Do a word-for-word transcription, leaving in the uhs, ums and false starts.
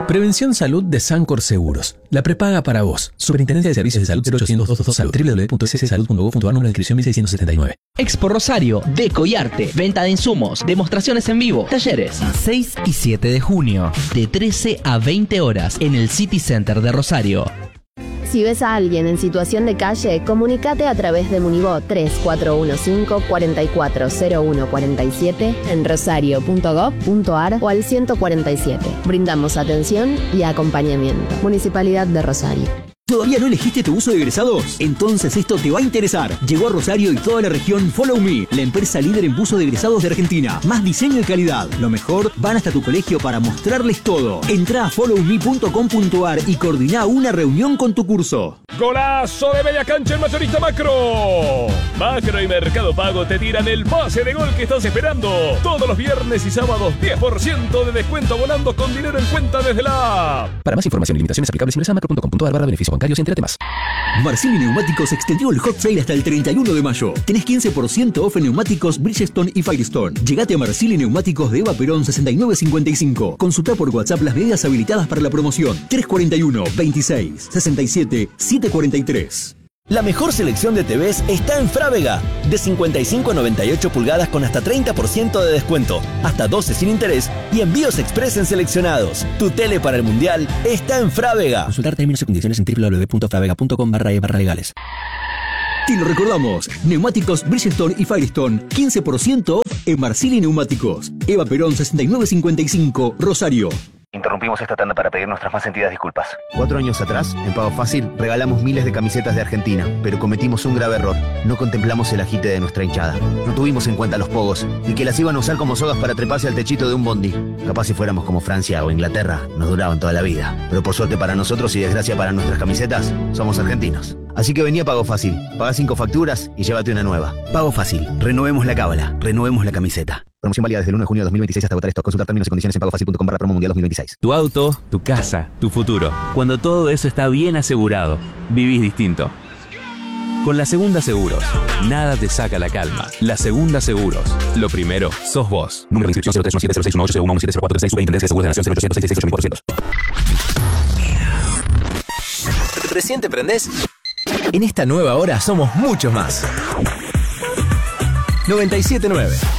Prevención Salud de Sancor Seguros. La prepaga para vos. Superintendencia de Servicios de Salud cero ochocientos dos dos dos Salud. w w w punto s s salud punto gov punto a r. Número de inscripción mil seiscientos setenta y nueve. Expo Rosario, Deco y Arte, venta de insumos, demostraciones en vivo, talleres. seis y siete de junio, de trece a veinte horas, en el City Center de Rosario. Si ves a alguien en situación de calle, comunícate a través de Munibot tres cuatro uno cinco, cuatro cuatro cero uno cuatro siete en rosario punto gov punto a r o al ciento cuarenta y siete. Brindamos atención y acompañamiento. Municipalidad de Rosario. ¿Todavía no elegiste tu buzo de egresados? Entonces esto te va a interesar. Llegó a Rosario y toda la región Follow Me, la empresa líder en buzo de egresados de Argentina. Más diseño y calidad. Lo mejor, van hasta tu colegio para mostrarles todo. Entrá a follow me punto com punto a r y coordiná una reunión con tu curso. ¡Golazo de media cancha en Mayorista Macro! Macro y Mercado Pago te tiran el pase de gol que estás esperando. Todos los viernes y sábados, diez por ciento de descuento volando con dinero en cuenta desde la app. Para más información y limitaciones aplicables, ingresa a macro punto com punto a r barra beneficios bancarios y entérate más. Marcilli Neumáticos extendió el hot sale hasta el treinta y uno de mayo. Tenés quince por ciento off en neumáticos Bridgestone y Firestone. Llegate a Marcilli Neumáticos de Eva Perón sesenta y nueve cincuenta y cinco. Consulta por WhatsApp las medidas habilitadas para la promoción. tres cuarenta y uno, veintiséis, sesenta y siete, setecientos cuarenta y tres. La mejor selección de T Vs está en Frávega. De cincuenta y cinco a noventa y ocho pulgadas con hasta treinta por ciento de descuento, hasta doce sin interés y envíos express en seleccionados. Tu tele para el Mundial está en Frávega. Consultar términos y condiciones en w w w punto fravega punto com barra e barra legales. Te lo recordamos. Neumáticos Bridgestone y Firestone. quince por ciento off en Marcilli Neumáticos. Eva Perón sesenta y nueve cincuenta y cinco, Rosario. Interrumpimos esta tanda para pedir nuestras más sentidas disculpas. Cuatro años atrás, en Pago Fácil, regalamos miles de camisetas de Argentina, pero cometimos un grave error. No contemplamos el agite de nuestra hinchada. No tuvimos en cuenta los pogos y que las iban a usar como sogas para treparse al techito de un bondi. Capaz si fuéramos como Francia o Inglaterra, nos duraban toda la vida. Pero por suerte para nosotros y desgracia para nuestras camisetas, somos argentinos. Así que vení a Pago Fácil, paga cinco facturas y llévate una nueva. Pago Fácil, renovemos la cábala, renovemos la camiseta. Promoción válida desde el uno de junio de dos mil veintiséis hasta agotar esto. Consultar términos y condiciones en pagofacil punto com barra promo mundial dos mil veintiséis. Tu auto, tu casa, tu futuro. Cuando todo eso está bien asegurado, vivís distinto. Con La Segunda Seguros, nada te saca la calma. La Segunda Seguros. Lo primero, sos vos. Número de inscripción cero tres uno siete cero seis uno ocho cero uno uno siete cero cuatro tres seis. Superintendencia de Seguros de Nación cero ochocientos seiscientos sesenta y seis ocho mil cuatrocientos. ¿Recién te prendés? En esta nueva hora somos muchos más. noventa y siete nueve